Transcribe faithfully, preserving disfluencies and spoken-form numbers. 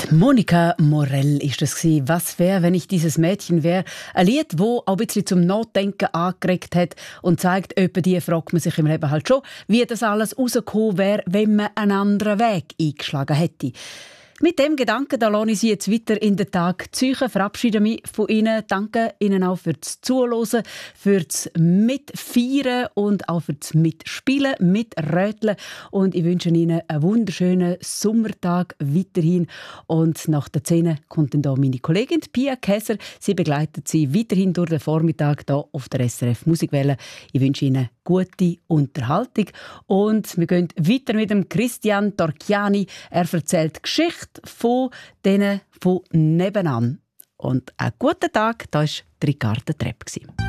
Monika Morell ist es gsi. Was wäre, wenn ich dieses Mädchen wäre? Ein Lied, wo auch ein bisschen zum Nachdenken angeregt hat und zeigt, etwa die fragt man sich im Leben halt schon, wie das alles rausgekommen wäre, wenn man einen anderen Weg eingeschlagen hätte. Mit dem Gedanken, da lasse ich Sie jetzt weiter in den Tag ziehen, verabschiede mich von Ihnen. Danke Ihnen auch fürs Zuhören, fürs Mitfeiern und auch fürs Mitspielen, Mitröteln. Und ich wünsche Ihnen einen wunderschönen Sommertag weiterhin. Und nach der Szene kommt dann hier meine Kollegin Pia Käser. Sie begleitet Sie weiterhin durch den Vormittag hier auf der S R F Musikwelle. Ich wünsche Ihnen gute Unterhaltung. Und wir gehen weiter mit dem Christian Torchiani. Er erzählt Geschichte von denen von nebenan. Und einen guten Tag, da war Ricarda Trepp.